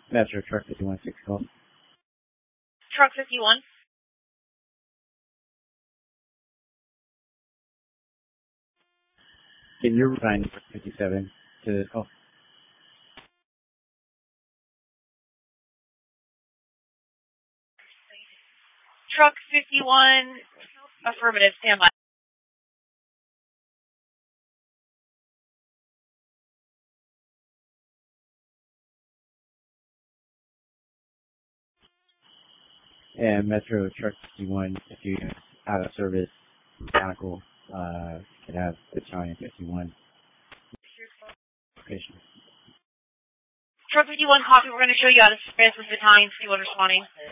Metro Truck 51, 6 call. Truck 51. Can you assign 57 to this call? Truck 51, affirmative, stand by. And Metro Truck 51, if you out of service mechanical, can have Italian 51 location. Truck 51, copy. We're going to show you how to transfer the time. See what responding.